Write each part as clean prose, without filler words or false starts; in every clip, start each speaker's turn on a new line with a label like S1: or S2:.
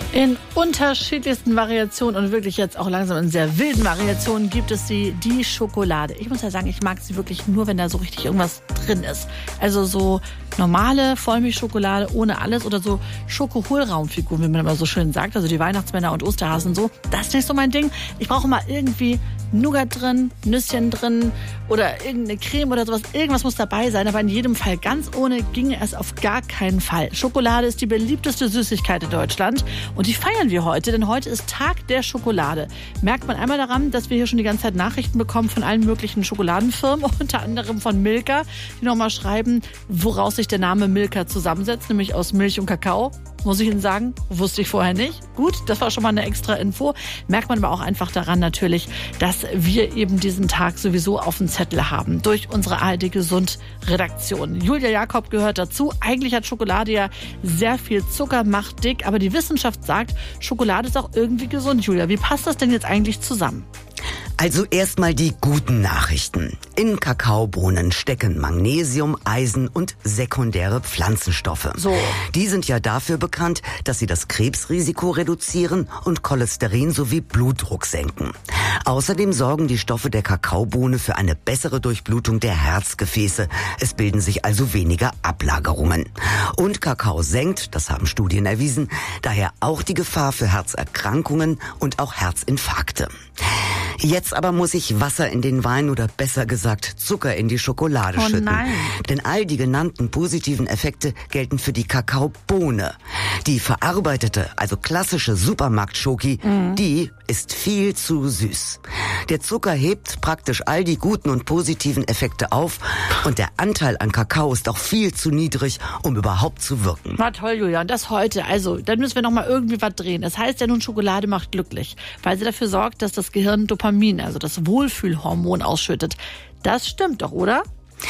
S1: In unterschiedlichsten Variationen und wirklich jetzt auch langsam in sehr wilden Variationen gibt es die Schokolade. Ich muss ja sagen, ich mag sie wirklich nur, wenn da so richtig irgendwas drin ist. Also so normale Vollmilchschokolade ohne alles oder so Schokohohlraumfiguren, wie man immer so schön sagt. Also die Weihnachtsmänner und Osterhasen so. Das ist nicht so mein Ding. Ich brauche mal irgendwie Nougat drin, Nüsschen drin oder irgendeine Creme oder sowas. Irgendwas muss dabei sein, aber in jedem Fall ganz ohne ginge es auf gar keinen Fall. Schokolade ist die beliebteste Süßigkeit in Deutschland und die feiern wir heute, denn heute ist Tag der Schokolade. Merkt man einmal daran, dass wir hier schon die ganze Zeit Nachrichten bekommen von allen möglichen Schokoladenfirmen, unter anderem von Milka, die nochmal schreiben, woraus sich der Name Milka zusammensetzt, nämlich aus Milch und Kakao. Muss ich Ihnen sagen, wusste ich vorher nicht. Gut, das war schon mal eine extra Info. Merkt man aber auch einfach daran natürlich, dass wir eben diesen Tag sowieso auf dem Zettel haben. Durch unsere ARD Gesund Redaktion. Julia Jakob gehört dazu. Eigentlich hat Schokolade ja sehr viel Zucker, macht dick. Aber die Wissenschaft sagt, Schokolade ist auch irgendwie gesund. Julia, wie passt das denn jetzt eigentlich zusammen?
S2: Also erstmal die guten Nachrichten. In Kakaobohnen stecken Magnesium, Eisen und sekundäre Pflanzenstoffe.
S1: So.
S2: Die sind ja dafür bekannt, dass sie das Krebsrisiko reduzieren und Cholesterin sowie Blutdruck senken. Außerdem sorgen die Stoffe der Kakaobohne für eine bessere Durchblutung der Herzgefäße. Es bilden sich also weniger Ablagerungen. Und Kakao senkt, das haben Studien erwiesen, daher auch die Gefahr für Herzerkrankungen und auch Herzinfarkte. Jetzt aber muss ich Wasser in den Wein oder besser gesagt Zucker in die Schokolade schütten.
S1: Nein.
S2: Denn all die genannten positiven Effekte gelten für die Kakaobohne. Die verarbeitete, also klassische Supermarkt-Schoki, die ist viel zu süß. Der Zucker hebt praktisch all die guten und positiven Effekte auf und der Anteil an Kakao ist auch viel zu niedrig, um überhaupt zu wirken.
S1: War toll, Julia. Und das heute. Also, dann müssen wir noch mal irgendwie was drehen. Das heißt ja nun, Schokolade macht glücklich, weil sie dafür sorgt, dass das Gehirn Dopamin, also das Wohlfühlhormon, ausschüttet. Das stimmt doch, oder?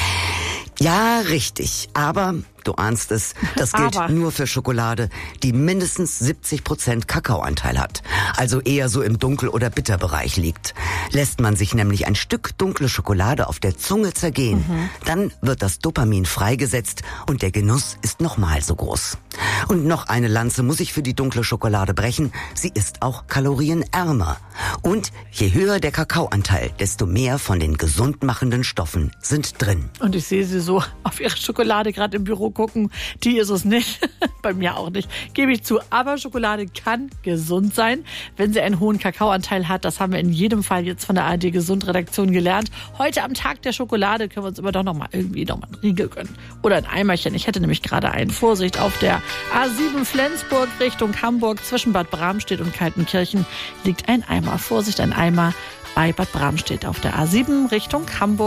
S2: Ja, richtig. Aber, du ahnst es, das gilt nur für Schokolade, die mindestens 70% Kakaoanteil hat. Also eher so im Dunkel- oder Bitterbereich liegt. Lässt man sich nämlich ein Stück dunkle Schokolade auf der Zunge zergehen, dann wird das Dopamin freigesetzt und der Genuss ist nochmal so groß. Und noch eine Lanze muss ich für die dunkle Schokolade brechen. Sie ist auch kalorienärmer. Und je höher der Kakaoanteil, desto mehr von den gesundmachenden Stoffen sind drin.
S1: Und ich sehe sie so auf ihre Schokolade gerade im Büro gucken. Die ist es nicht. Bei mir auch nicht. Gebe ich zu. Aber Schokolade kann gesund sein, wenn sie einen hohen Kakaoanteil hat. Das haben wir in jedem Fall jetzt von der ARD Gesund Redaktion gelernt. Heute am Tag der Schokolade können wir uns immer doch noch mal einen Riegel gönnen. Oder ein Eimerchen. Ich hätte nämlich gerade einen. Vorsicht, auf der A7 Flensburg Richtung Hamburg zwischen Bad Bramstedt und Kaltenkirchen liegt ein Eimer. Vorsicht, ein Eimer bei Bad Bramstedt auf der A7 Richtung Hamburg.